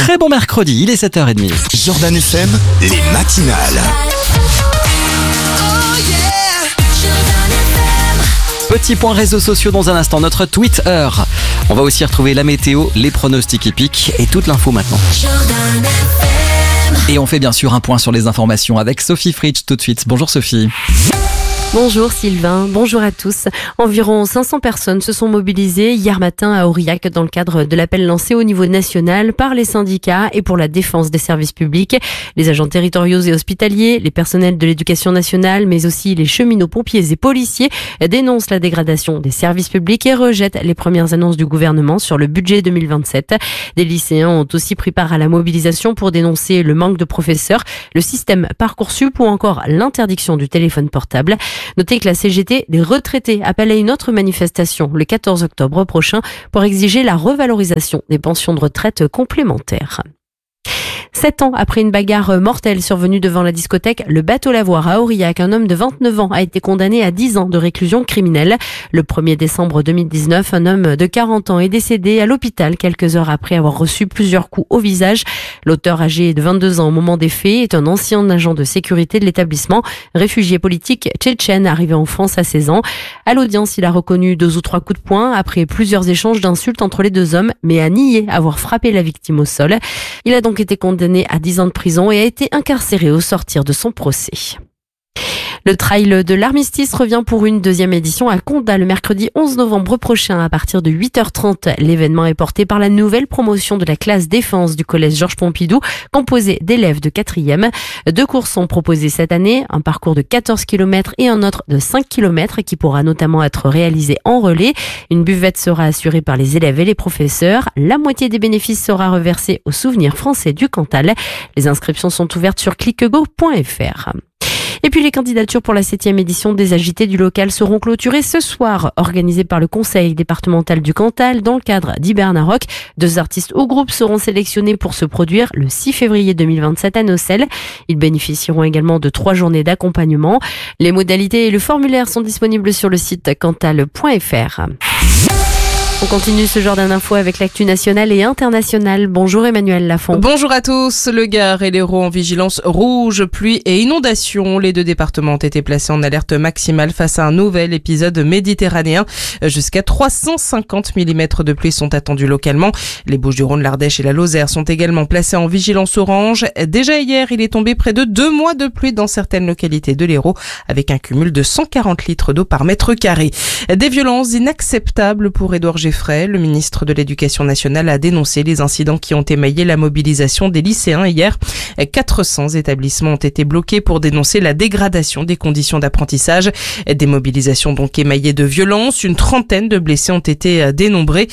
Très bon mercredi, il est 7h30. Jordan FM, les matinales. Petit point réseaux sociaux dans un instant, notre Twitter. On va aussi retrouver la météo, les pronostics hippiques et toute l'info maintenant. Et on fait bien sûr un point sur les informations avec Sophie Fritsch tout de suite. Bonjour Sophie. Bonjour Sylvain, bonjour à tous. Environ 500 personnes se sont mobilisées hier matin à Aurillac dans le cadre de l'appel lancé au niveau national par les syndicats et pour la défense des services publics. Les agents territoriaux et hospitaliers, les personnels de l'éducation nationale, mais aussi les cheminots, pompiers et policiers dénoncent la dégradation des services publics et rejettent les premières annonces du gouvernement sur le budget 2027. Des lycéens ont aussi pris part à la mobilisation pour dénoncer le manque de professeurs, le système Parcoursup ou encore l'interdiction du téléphone portable. Notez que la CGT des retraités appelle à une autre manifestation le 14 octobre prochain pour exiger la revalorisation des pensions de retraite complémentaires. 7 ans après une bagarre mortelle survenue devant la discothèque Le Bateau Lavoir à Aurillac, un homme de 29 ans a été condamné à 10 ans de réclusion criminelle. Le 1er décembre 2019, un homme de 40 ans est décédé à l'hôpital quelques heures après avoir reçu plusieurs coups au visage. L'auteur, âgé de 22 ans au moment des faits, est un ancien agent de sécurité de l'établissement, réfugié politique tchétchène arrivé en France à 16 ans. À l'audience, il a reconnu 2 ou 3 coups de poing après plusieurs échanges d'insultes entre les deux hommes, mais a nié avoir frappé la victime au sol. Il a donc été condamné à 10 ans de prison et a été incarcéré au sortir de son procès. Le trail de l'Armistice revient pour une deuxième édition à Condat le mercredi 11 novembre prochain à partir de 8h30. L'événement est porté par la nouvelle promotion de la classe défense du collège Georges Pompidou, composée d'élèves de 4e. 2 courses sont proposées cette année, un parcours de 14 km et un autre de 5 km qui pourra notamment être réalisé en relais. Une buvette sera assurée par les élèves et les professeurs. La moitié des bénéfices sera reversée au Souvenir français du Cantal. Les inscriptions sont ouvertes sur cliquego.fr. Et puis les candidatures pour la 7e édition des Agités du local seront clôturées ce soir, organisées par le conseil départemental du Cantal dans le cadre d'Hibernarock. 2 artistes ou groupes seront sélectionnés pour se produire le 6 février 2027 à Nocelles. Ils bénéficieront également de 3 journées d'accompagnement. Les modalités et le formulaire sont disponibles sur le site cantal.fr. On continue ce genre d'infos avec l'actu nationale et internationale. Bonjour Emmanuel Lafont. Bonjour à tous. Le Gard et l'Hérault en vigilance rouge, pluie et inondation. Les 2 départements ont été placés en alerte maximale face à un nouvel épisode méditerranéen. Jusqu'à 350 mm de pluie sont attendus localement. Les Bouches-du-Rhône, l'Ardèche et la Lozère sont également placés en vigilance orange. Déjà hier, il est tombé près de 2 mois de pluie dans certaines localités de l'Hérault, avec un cumul de 140 litres d'eau par mètre carré. Des violences inacceptables pour Édouard Geffray. Le ministre de l'Éducation nationale a dénoncé les incidents qui ont émaillé la mobilisation des lycéens hier. 400 établissements ont été bloqués pour dénoncer la dégradation des conditions d'apprentissage. Des mobilisations donc émaillées de violences. Une trentaine de blessés ont été dénombrés.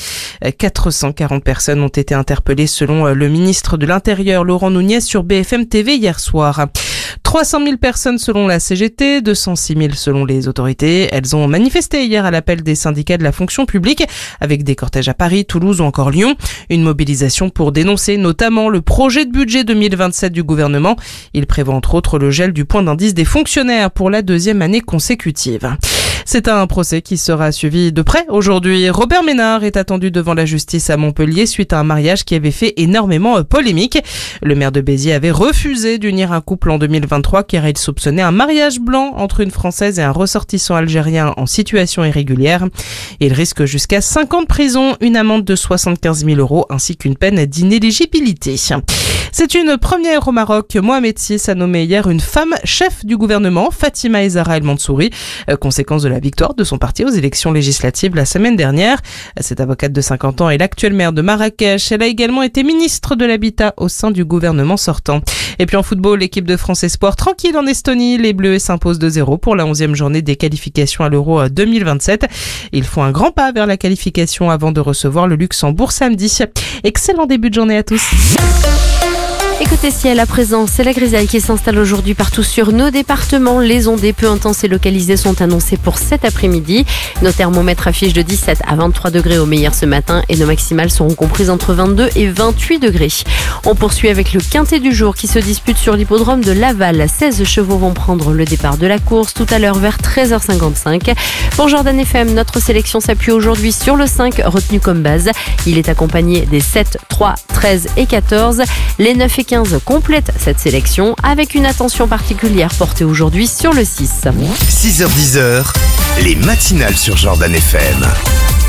440 personnes ont été interpellées selon le ministre de l'Intérieur Laurent Nunez sur BFM TV hier soir. 300 000 personnes selon la CGT, 206 000 selon les autorités. Elles ont manifesté hier à l'appel des syndicats de la fonction publique avec des cortèges à Paris, Toulouse ou encore Lyon. Une mobilisation pour dénoncer notamment le projet de budget 2027 du gouvernement. Il prévoit entre autres le gel du point d'indice des fonctionnaires pour la 2e année consécutive. C'est un procès qui sera suivi de près aujourd'hui. Robert Ménard est attendu devant la justice à Montpellier suite à un mariage qui avait fait énormément polémique. Le maire de Béziers avait refusé d'unir un couple en 2023 car il soupçonnait un mariage blanc entre une Française et un ressortissant algérien en situation irrégulière. Il risque jusqu'à 5 ans de prison, une amende de 75 000 € ainsi qu'une peine d'inéligibilité. C'est une première au Maroc. Mohamed VI a nommé hier une femme chef du gouvernement, Fatima Ezara El Mansouri, conséquence de la victoire de son parti aux élections législatives la semaine dernière. Cette avocate de 50 ans est l'actuelle maire de Marrakech. Elle a également été ministre de l'Habitat au sein du gouvernement sortant. Et puis en football, l'équipe de France Espoir tranquille en Estonie. Les Bleus s'imposent 2-0 pour la 11e journée des qualifications à l'Euro 2027. Ils font un grand pas vers la qualification avant de recevoir le Luxembourg samedi. Excellent début de journée à tous. Et côté ciel, à présent, c'est la grisaille qui s'installe aujourd'hui partout sur nos départements. Les ondées peu intenses et localisées sont annoncées pour cet après-midi. Nos thermomètres affichent de 17 à 23 degrés au meilleur ce matin et nos maximales seront comprises entre 22 et 28 degrés. On poursuit avec le quintet du jour qui se dispute sur l'hippodrome de Laval. 16 chevaux vont prendre le départ de la course tout à l'heure vers 13h55. Pour Jordan FM, notre sélection s'appuie aujourd'hui sur le 5 retenu comme base. Il est accompagné des 7, 3, 13 et 14. Les 9 et 15 complètent cette sélection avec une attention particulière portée aujourd'hui sur le 6. 6h-10h, les matinales sur Jordan FM.